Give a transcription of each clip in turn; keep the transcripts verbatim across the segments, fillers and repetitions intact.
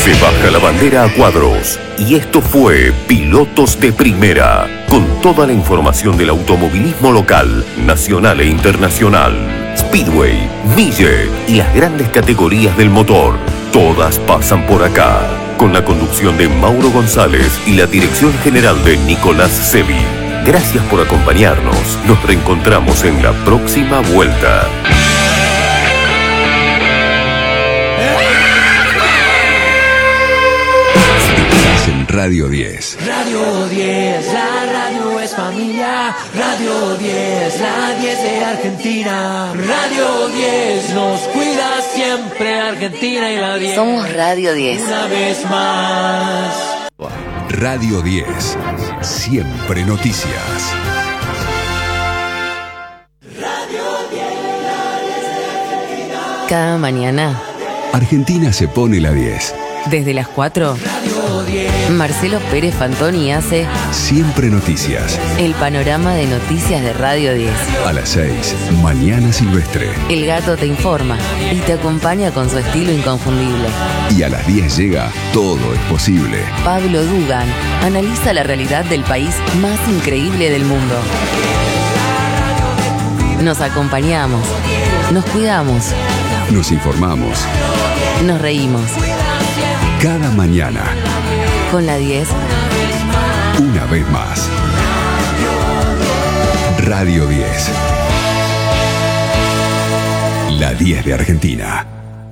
Se baja la bandera a cuadros. Y esto fue Pilotos de Primera, con toda la información del automovilismo local, nacional e internacional. Speedway, Mille y las grandes categorías del motor. Todas pasan por acá. Con la conducción de Mauro González y la dirección general de Nicolás Sevi. Gracias por acompañarnos. Nos reencontramos en la próxima vuelta. En Radio diez. Radio diez, la radio es familia. Radio diez, la diez de Argentina. Radio diez nos cuida siempre Argentina y la diez. Somos Radio diez. Una vez más. Radio diez. Siempre noticias. Radio diez, la diez de Argentina. Cada mañana. Argentina se pone la diez. Desde las cuatro, Marcelo Pérez Fantoni hace Siempre Noticias. el panorama de noticias de Radio diez. A las seis, Mañana Silvestre. El gato te informa y te acompaña con su estilo inconfundible. Y a las diez llega Todo es Posible. Pablo Dugan analiza la realidad del país más increíble del mundo. Nos acompañamos, nos cuidamos, Nos informamos. nos reímos. Cada mañana, Con la diez, una vez más. Radio diez. La diez de Argentina.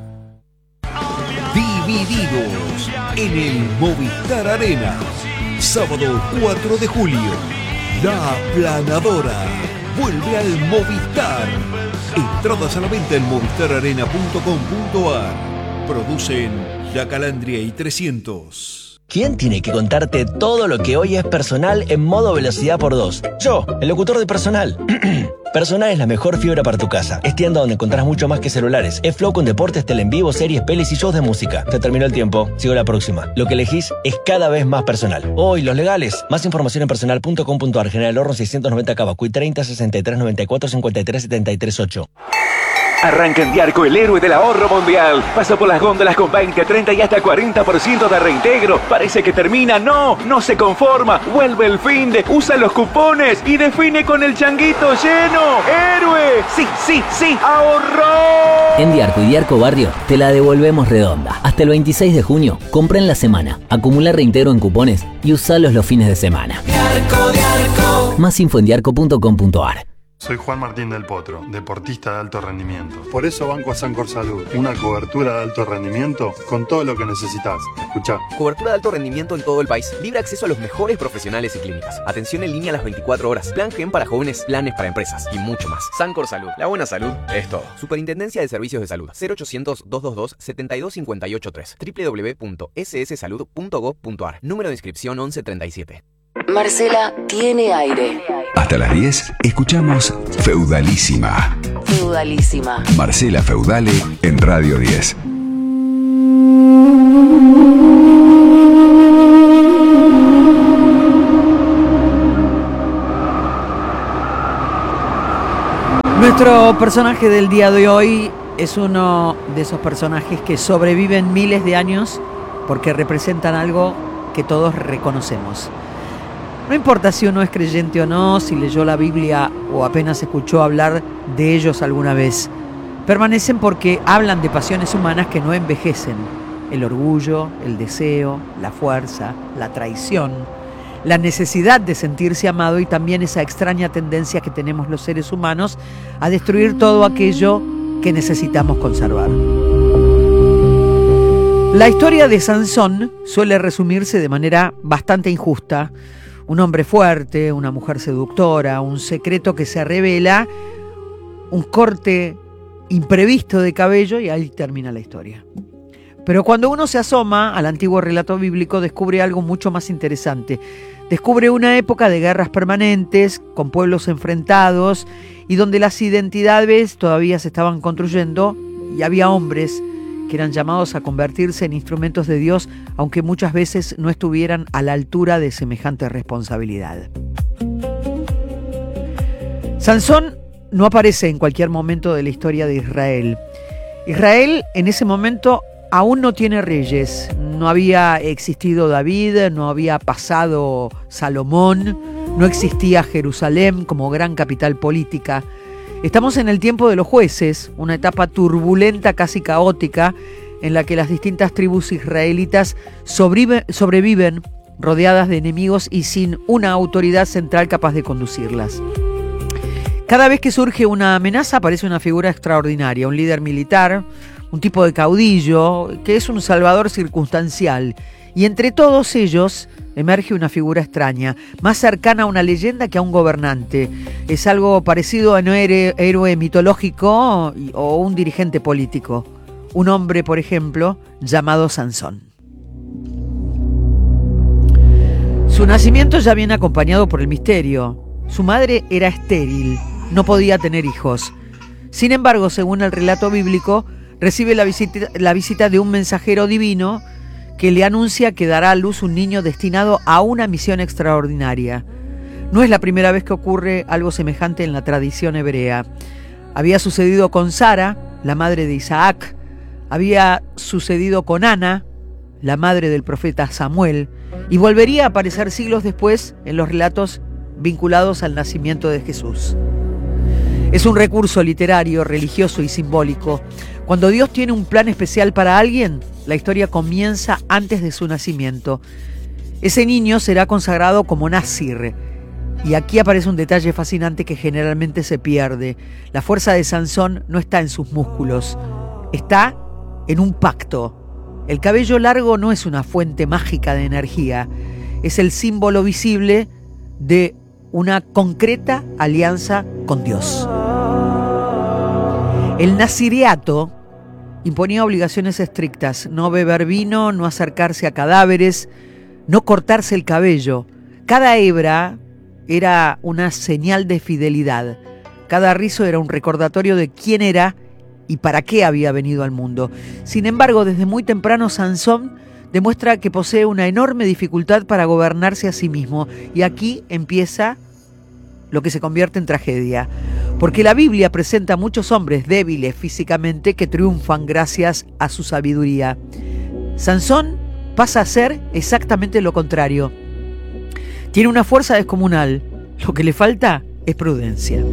Divididos en el Movistar Arena. Sábado cuatro de julio. La Aplanadora vuelve al Movistar. Entradas a la venta en movistar arena punto com punto a r. Producen La Calandria y trescientos. ¿Quién tiene que contarte todo lo que hoy es personal en modo velocidad por dos? Yo, el locutor de Personal. Personal es la mejor fibra para tu casa. Es tienda donde encontrás mucho más que celulares. Es Flow con deportes, tele en vivo, series, pelis y shows de música. Te terminó el tiempo. Sigo la próxima. Lo que elegís es cada vez más personal. Hoy, los legales. Más información en personal punto com punto a r. General Horno seiscientos noventa Cavacuy treinta sesenta y tres noventa y cuatro cincuenta y tres setenta y tres ocho. Arranca en Diarco el héroe del ahorro mundial. Pasa por las góndolas con veinte, treinta y hasta cuarenta por ciento de reintegro. Parece que termina. No, no se conforma. Vuelve el fin de. Usa los cupones y define con el changuito lleno. ¡Héroe! Sí, sí, sí. ¡Ahorró! En Diarco y Diarco Barrio te la devolvemos redonda. Hasta el veintiséis de junio, compra en la semana, acumula reintegro en cupones y usalos los fines de semana. Diarco, Diarco. Más info en diarco punto com punto a r. Soy Juan Martín del Potro, deportista de alto rendimiento. Por eso banco a Sancor Salud, una cobertura de alto rendimiento con todo lo que necesitas. Escuchá. Cobertura de alto rendimiento en todo el país. Libre acceso a los mejores profesionales y clínicas. Atención en línea a las veinticuatro horas. Plan Gen para jóvenes, planes para empresas y mucho más. Sancor Salud. La buena salud es todo. Superintendencia de Servicios de Salud. cero ochocientos, doscientos veintidós, setenta y dos cincuenta y ocho tres. doble u doble u doble u punto ese ese salud punto gob punto a r. Número de inscripción once treinta y siete. Marcela tiene aire. Hasta las diez, escuchamos Feudalísima. Feudalísima. Marcela Feudale en Radio diez. Nuestro personaje del día de hoy es uno de esos personajes que sobreviven miles de años porque representan algo que todos reconocemos. No importa si uno es creyente o no, si leyó la Biblia o apenas escuchó hablar de ellos alguna vez. Permanecen porque hablan de pasiones humanas que no envejecen. El orgullo, el deseo, la fuerza, la traición, la necesidad de sentirse amado y también esa extraña tendencia que tenemos los seres humanos a destruir todo aquello que necesitamos conservar. La historia de Sansón suele resumirse de manera bastante injusta. Un hombre fuerte, una mujer seductora, un secreto que se revela, un corte imprevisto de cabello y ahí termina la historia. Pero cuando uno se asoma al antiguo relato bíblico descubre algo mucho más interesante. Descubre una época de guerras permanentes, con pueblos enfrentados y donde las identidades todavía se estaban construyendo y había hombres que eran llamados a convertirse en instrumentos de Dios, aunque muchas veces no estuvieran a la altura de semejante responsabilidad. Sansón no aparece en cualquier momento de la historia de Israel. Israel en ese momento aún no tiene reyes, no había existido David, no había pasado Salomón, no existía Jerusalén como gran capital política. Estamos en el tiempo de los jueces, una etapa turbulenta, casi caótica, en la que las distintas tribus israelitas sobreviven, sobreviven rodeadas de enemigos y sin una autoridad central capaz de conducirlas. Cada vez que surge una amenaza aparece una figura extraordinaria, un líder militar, un tipo de caudillo, que es un salvador circunstancial. Y entre todos ellos emerge una figura extraña, más cercana a una leyenda que a un gobernante. Es algo parecido a un héroe mitológico o un dirigente político. Un hombre, por ejemplo, llamado Sansón. Su nacimiento ya viene acompañado por el misterio. Su madre era estéril, no podía tener hijos. Sin embargo, según el relato bíblico, recibe la visita, la visita de un mensajero divino que le anuncia que dará a luz un niño destinado a una misión extraordinaria. No es la primera vez que ocurre algo semejante en la tradición hebrea. Había sucedido con Sara, la madre de Isaac, había sucedido con Ana, la madre del profeta Samuel, y volvería a aparecer siglos después en los relatos vinculados al nacimiento de Jesús. Es un recurso literario, religioso y simbólico. Cuando Dios tiene un plan especial para alguien, la historia comienza antes de su nacimiento. Ese niño será consagrado como Nazir. Y aquí aparece un detalle fascinante que generalmente se pierde. La fuerza de Sansón no está en sus músculos, está en un pacto. El cabello largo no es una fuente mágica de energía, es el símbolo visible de una concreta alianza con Dios. El naziriato imponía obligaciones estrictas: no beber vino, no acercarse a cadáveres, no cortarse el cabello. Cada hebra era una señal de fidelidad. Cada rizo era un recordatorio de quién era y para qué había venido al mundo. Sin embargo, desde muy temprano Sansón demuestra que posee una enorme dificultad para gobernarse a sí mismo. Y aquí empieza lo que se convierte en tragedia. Porque la Biblia presenta a muchos hombres débiles físicamente que triunfan gracias a su sabiduría. Sansón pasa a ser exactamente lo contrario. Tiene una fuerza descomunal. Lo que le falta es prudencia.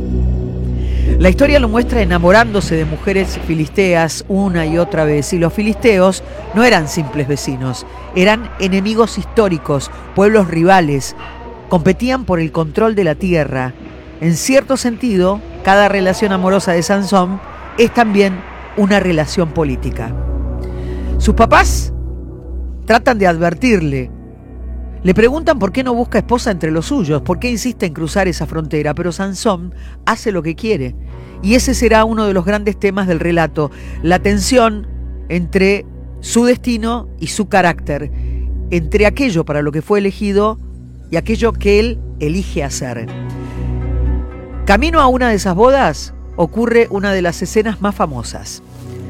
La historia lo muestra enamorándose de mujeres filisteas una y otra vez. Y los filisteos no eran simples vecinos, eran enemigos históricos, pueblos rivales. Competían por el control de la tierra. En cierto sentido, cada relación amorosa de Sansón es también una relación política. Sus papás tratan de advertirle. Le preguntan por qué no busca esposa entre los suyos, por qué insiste en cruzar esa frontera, pero Sansón hace lo que quiere. Y ese será uno de los grandes temas del relato, la tensión entre su destino y su carácter, entre aquello para lo que fue elegido y aquello que él elige hacer. Camino a una de esas bodas ocurre una de las escenas más famosas.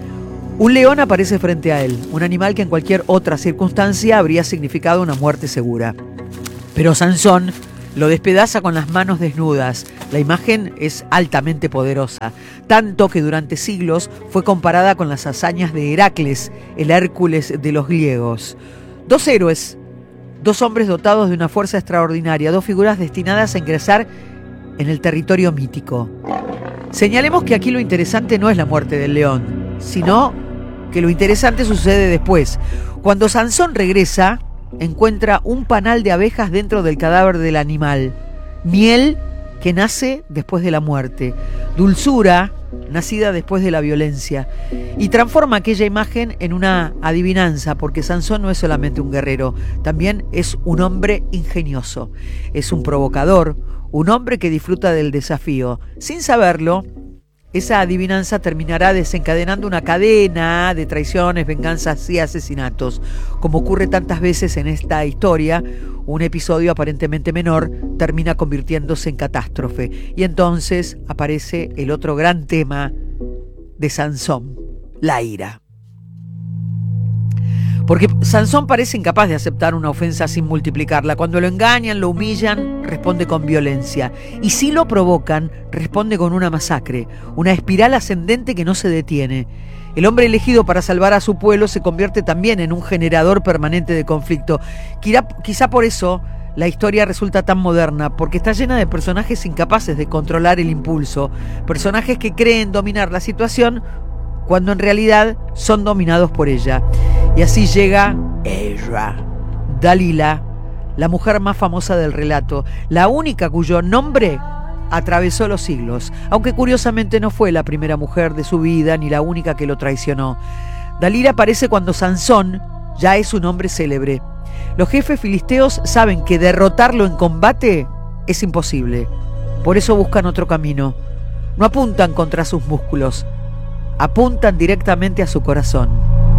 Un león aparece frente a él, un animal que en cualquier otra circunstancia habría significado una muerte segura. Pero Sansón lo despedaza con las manos desnudas. La imagen es altamente poderosa, tanto que durante siglos fue comparada con las hazañas de Heracles, el Hércules de los griegos. Dos héroes, dos hombres dotados de una fuerza extraordinaria, dos figuras destinadas a ingresar en el territorio mítico. Señalemos que aquí lo interesante no es la muerte del león, sino que lo interesante sucede después. Cuando Sansón regresa, encuentra un panal de abejas dentro del cadáver del animal, miel que nace después de la muerte, dulzura nacida después de la violencia, y transforma aquella imagen en una adivinanza, porque Sansón no es solamente un guerrero, también es un hombre ingenioso, es un provocador, un hombre que disfruta del desafío. Sin saberlo, esa adivinanza terminará desencadenando una cadena de traiciones, venganzas y asesinatos. Como ocurre tantas veces en esta historia, un episodio aparentemente menor termina convirtiéndose en catástrofe. Y entonces aparece el otro gran tema de Sansón, la ira. Porque Sansón parece incapaz de aceptar una ofensa sin multiplicarla. Cuando lo engañan, lo humillan, responde con violencia. Y si lo provocan, responde con una masacre, una espiral ascendente que no se detiene. El hombre elegido para salvar a su pueblo se convierte también en un generador permanente de conflicto. Quizá, quizá por eso la historia resulta tan moderna, porque está llena de personajes incapaces de controlar el impulso, personajes que creen dominar la situación cuando en realidad son dominados por ella. Y así llega ella, Dalila, la mujer más famosa del relato, la única cuyo nombre atravesó los siglos, aunque curiosamente no fue la primera mujer de su vida ni la única que lo traicionó. Dalila aparece cuando Sansón ya es un hombre célebre. Los jefes filisteos saben que derrotarlo en combate es imposible. Por eso buscan otro camino. No apuntan contra sus músculos, apuntan directamente a su corazón.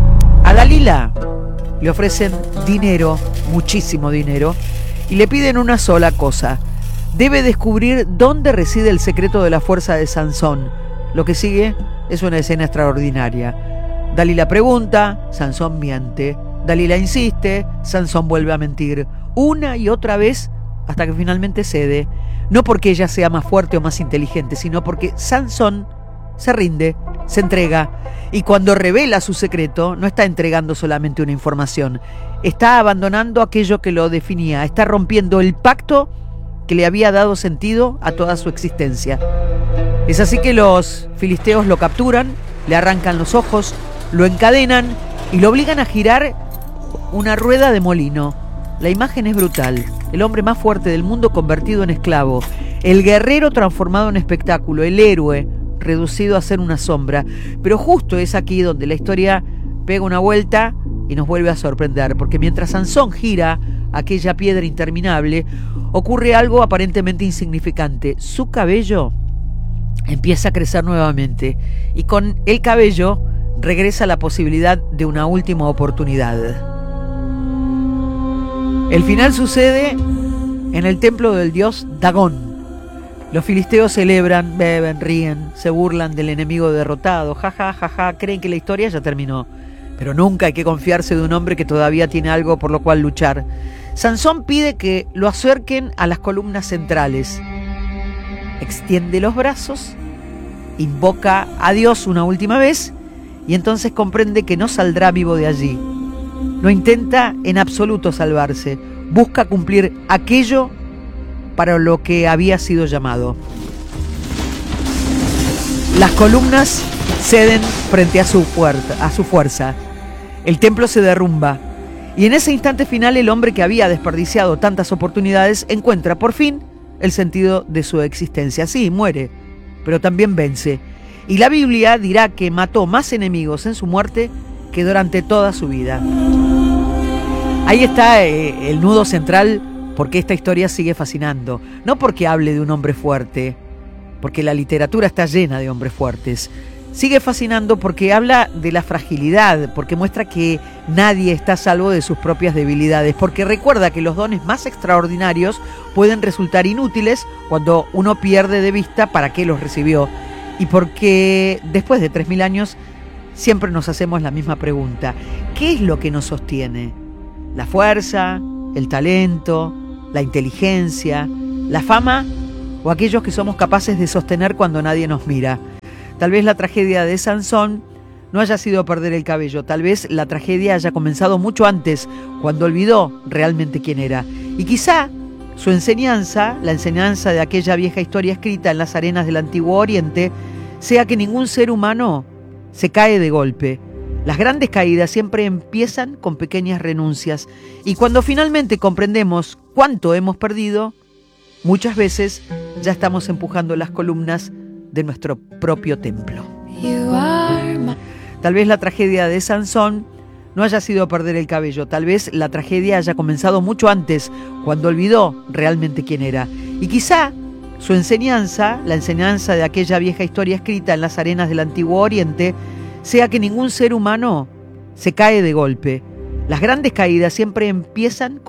A Dalila le ofrecen dinero, muchísimo dinero, y le piden una sola cosa. Debe descubrir dónde reside el secreto de la fuerza de Sansón. Lo que sigue es una escena extraordinaria. Dalila pregunta, Sansón miente. Dalila insiste, Sansón vuelve a mentir. Una y otra vez hasta que finalmente cede. No porque ella sea más fuerte o más inteligente, sino porque Sansón se rinde, se entrega. Y cuando revela su secreto, no está entregando solamente una información. Está abandonando aquello que lo definía. Está rompiendo el pacto que le había dado sentido a toda su existencia. Es así que los filisteos lo capturan, le arrancan los ojos, lo encadenan y lo obligan a girar una rueda de molino. La imagen es brutal. El hombre más fuerte del mundo convertido en esclavo, el guerrero transformado en espectáculo, el héroe reducido a ser una sombra. Pero justo es aquí donde la historia pega una vuelta y nos vuelve a sorprender, porque mientras Sansón gira aquella piedra interminable, ocurre algo aparentemente insignificante. Su cabello empieza a crecer nuevamente y con el cabello regresa la posibilidad de una última oportunidad. El final sucede en el templo del dios Dagón. Los filisteos celebran, beben, ríen, se burlan del enemigo derrotado, jaja, jaja, ja, ja, creen que la historia ya terminó. Pero nunca hay que confiarse de un hombre que todavía tiene algo por lo cual luchar. Sansón pide que lo acerquen a las columnas centrales. Extiende los brazos, invoca a Dios una última vez y entonces comprende que no saldrá vivo de allí. No intenta en absoluto salvarse, busca cumplir aquello para lo que había sido llamado. Las columnas ceden frente a su, puerta, a su fuerza. El templo se derrumba. Y en ese instante final el hombre que había desperdiciado tantas oportunidades encuentra por fin el sentido de su existencia. Sí, muere, pero también vence. Y la Biblia dirá que mató más enemigos en su muerte que durante toda su vida. Ahí está eh, el nudo central porque esta historia sigue fascinando. No porque hable de un hombre fuerte, porque la literatura está llena de hombres fuertes. Sigue fascinando porque habla de la fragilidad, porque muestra que nadie está a salvo de sus propias debilidades, porque recuerda que los dones más extraordinarios pueden resultar inútiles cuando uno pierde de vista para qué los recibió, y porque después de tres mil años siempre nos hacemos la misma pregunta: ¿qué es lo que nos sostiene? ¿La fuerza, el talento, la inteligencia, la fama o aquellos que somos capaces de sostener cuando nadie nos mira? Tal vez la tragedia de Sansón no haya sido perder el cabello, tal vez la tragedia haya comenzado mucho antes, cuando olvidó realmente quién era. Y quizá su enseñanza, la enseñanza de aquella vieja historia escrita en las arenas del Antiguo Oriente, sea que ningún ser humano se cae de golpe. Las grandes caídas siempre empiezan con pequeñas renuncias, y cuando finalmente comprendemos cuánto hemos perdido, muchas veces ya estamos empujando las columnas de nuestro propio templo. Tal vez la tragedia de Sansón no haya sido perder el cabello, tal vez la tragedia haya comenzado mucho antes, cuando olvidó realmente quién era. Y quizá su enseñanza, la enseñanza de aquella vieja historia escrita en las arenas del Antiguo Oriente, sea que ningún ser humano se cae de golpe. Las grandes caídas siempre empiezan con